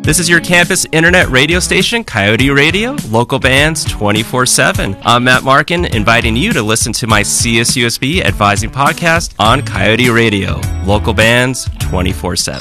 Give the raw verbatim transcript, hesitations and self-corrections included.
This is your campus internet radio station, Coyote Radio, local bands twenty-four seven. I'm Matt Markin, inviting you to listen to my C S U S B Advising podcast on Coyote Radio, local bands twenty-four seven.